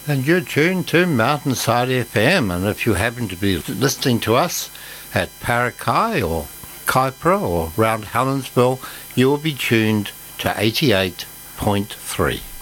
And you're tuned to Mountainside FM, and if you happen to be listening to us at Parakai or Kaipara or around Helensville, you will be tuned to 88.3.